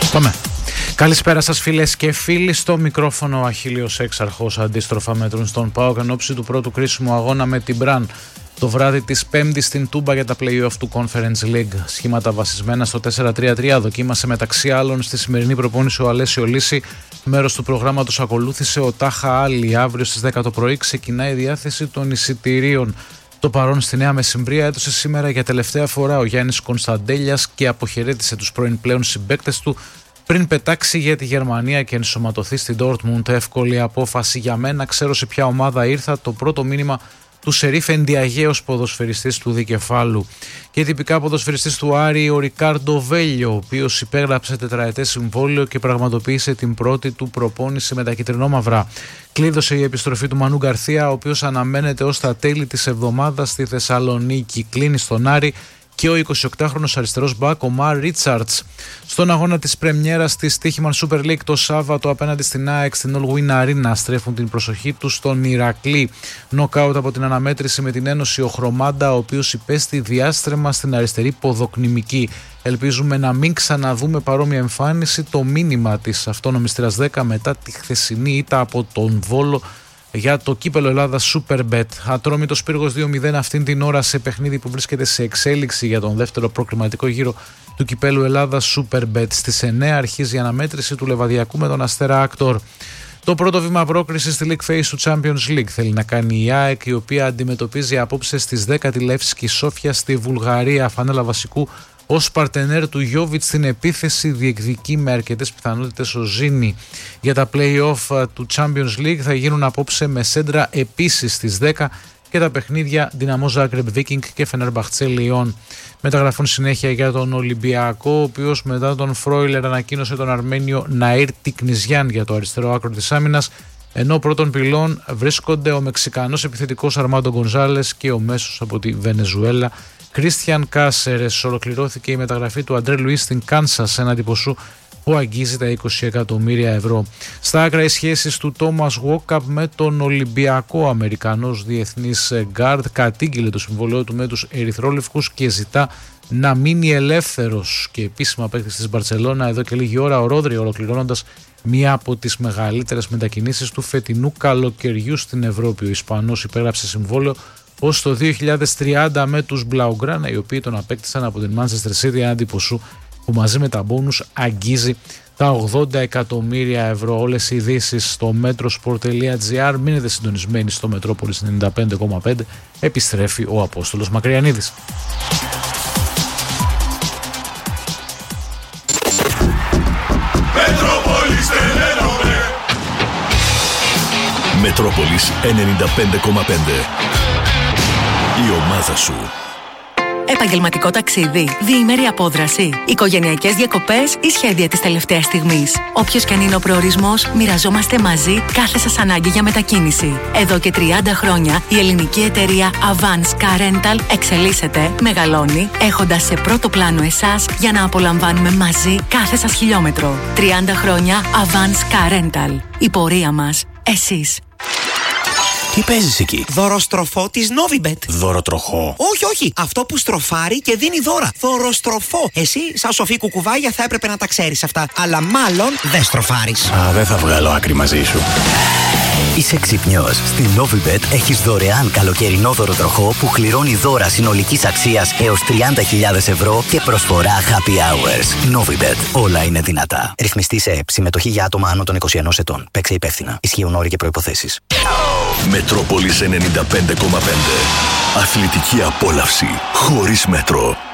Πάμε. Καλησπέρα σας φίλες και φίλοι, στο μικρόφωνο ο Αχίλιος Έξαρχος. Αντίστροφα μέτρουν στον ΠΑΟΚ εν ώψη του πρώτου κρίσιμου αγώνα με την Μπραν το βράδυ της Πέμπτης στην Τούμπα για τα play-off του Conference League. Σχήματα βασισμένα στο 4-3-3 δοκίμασε μεταξύ άλλων στη σημερινή προπόνηση ο Αλέσιο Λύση. Μέρος του προγράμματος ακολούθησε ο Τάχα Άλλη. Αύριο στις 10 το πρωί ξεκινάει η διάθεση των εισιτηρίων. Το παρόν στη Νέα Μεσημβρία έδωσε σήμερα για τελευταία φορά ο Γιάννης Κωνσταντέλιας και αποχαιρέτησε τους πρώην πλέον συμπαίκτες του πριν πετάξει για τη Γερμανία και ενσωματωθεί στην Ντόρτμουντ. Εύκολη απόφαση για μένα, ξέρω σε ποια ομάδα ήρθα. Το πρώτο μήνυμα του Σερίφ Εντιαγέος, ποδοσφαιριστής του Δικεφάλου. Και τυπικά ποδοσφαιριστής του Άρη, ο Ρικάρντο Βέλιο, ο οποίος υπέγραψε τετραετές συμβόλαιο και πραγματοποίησε την πρώτη του προπόνηση με τα κυτρινόμαυρα. Κλείδωσε η επιστροφή του Μανού Γκαρθία, ο οποίος αναμένεται ως τα τέλη της εβδομάδας στη Θεσσαλονίκη. Κλείνει στον Άρη και ο 28χρονος αριστερός μπακ ο Μαρ Ρίτσαρτς. Στον αγώνα της πρεμιέρας της Τύχημαν Super League το Σάββατο απέναντι στην ΑΕΚ στην All Win Arena στρέφουν την προσοχή τους στον Ηρακλή. Νοκάουτ από την αναμέτρηση με την Ένωση ο Χρωμάντα, ο οποίος υπέστη διάστρεμα στην αριστερή ποδοκνημική. Ελπίζουμε να μην ξαναδούμε παρόμοια εμφάνιση. Το μήνυμα της αυτόνομης τυράς 10 μετά τη χθεσινή ήττα από τον Βόλο για το κύπελο Ελλάδας Superbet. Ατρόμητος πύργος 2-0 αυτήν την ώρα σε παιχνίδι που βρίσκεται σε εξέλιξη για τον δεύτερο προκριματικό γύρο του κυπέλου Ελλάδας Superbet. Στις 9 αρχίζει η αναμέτρηση του Λεβαδιακού με τον Αστέρα Άκτορ. Το πρώτο βήμα πρόκρισης στη League Phase του Champions League θέλει να κάνει η ΑΕΚ, η οποία αντιμετωπίζει απόψε στις 10 τη Λεύσκη Σόφια στη Βουλγαρία. Φανέλα βασικού ως παρτενέρ του Γιόβιτς στην επίθεση διεκδικεί με αρκετές πιθανότητες ο Ζήνη. Για τα play-off του Champions League θα γίνουν απόψε με σέντρα επίσης στις 10 και τα παιχνίδια Δυναμό Ζάγκρεπ Βίκινγκ και Φενερμπαχτσέ Λιόν. Μεταγραφούν συνέχεια για τον Ολυμπιακό, ο οποίος μετά τον Φρόιλερ ανακοίνωσε τον Αρμένιο Ναΐρ Τικνιζιάν για το αριστερό άκρο της άμυνας, ενώ πρώτων πυλών βρίσκονται ο Μεξικανός επιθετικός Αρμάντο Γκονζάλες και ο μέσος από τη Βενεζουέλα Κρίστιαν Κάσερες. Ολοκληρώθηκε η μεταγραφή του Αντρέ Λουίς στην Κάνσας σε έναντι ποσού που αγγίζει τα 20 εκατομμύρια ευρώ. Στα άκρα οι σχέσεις του Τόμας Γουόκαπ με τον Ολυμπιακό. Ο Αμερικανός διεθνής γκάρντ κατήγγειλε το συμβολαιό του με τους ερυθρόλευκους και ζητά να μείνει ελεύθερος και επίσημα παίκτης της Μπαρτσελώνα εδώ και λίγη ώρα. Ο Ρόδρι, ολοκληρώνοντας μία από τις μεγαλύτερες μετακινήσεις του φετινού καλοκαιριού στην Ευρώπη. Ο Ισπανός υπέγραψε συμβόλαιο ως το 2030 με τους Μπλαουγκράνα, οι οποίοι τον απέκτησαν από την Manchester City έναντι ποσού που μαζί με τα μπόνους αγγίζει τα 80 εκατομμύρια ευρώ. Όλες οι ειδήσεις στο metrosport.gr. Μείνετε συντονισμένοι στο Μετρόπολης 95,5. Επιστρέφει ο Απόστολος Μακριανίδης. Μετρόπολης 95,5. Η ομάδα σου. Επαγγελματικό ταξίδι, διήμερη απόδραση, οικογενειακές διακοπές ή σχέδια της τελευταίας στιγμής. Όποιος και αν είναι ο προορισμός, μοιραζόμαστε μαζί κάθε σας ανάγκη για μετακίνηση. Εδώ και 30 χρόνια η ελληνική εταιρεία Avance Car Rental εξελίσσεται, μεγαλώνει, έχοντας σε πρώτο πλάνο εσάς για να απολαμβάνουμε μαζί κάθε σας χιλιόμετρο. 30 χρόνια Avance Car Rental. Η πορεία μας, εσείς. Τι παίζεις εκεί? Δωροστροφό της Novibet. Δωροτροχό? Όχι. Αυτό που στροφάρει και δίνει δώρα. Δωροστροφό. Εσύ, σαν σοφή κουκουβάγια, θα έπρεπε να τα ξέρεις αυτά. Αλλά μάλλον δεν στροφάρεις. Δεν θα βγάλω άκρη μαζί σου. Είσαι ξυπνιός. Στη Novibet έχεις δωρεάν καλοκαιρινό δωροτροχό που κληρώνει δώρα συνολικής αξίας έως 30.000 ευρώ και προσφορά happy hours. Novibet. Όλα είναι δυνατά. Ρυθμιστή σε ΕΠ. Συμμετοχή για άτομα άνω των 21 ετών. Παίξε υπεύθυνα. Ισχύουν όροι και προϋποθέσεις. Μετρόπολης 95,5. Αθλητική απόλαυση χωρίς μέτρο.